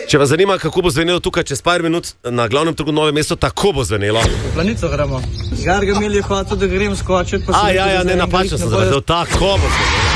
Če vas zanima, kako bo zvenelo tukaj čez par minut na glavnem trgu Novem mestu, tako bo zvenelo. V Planico gremo. Gargamel je hotel, da grem skočiti. Ne, napačno sem zavedel, tako bo zvenelo.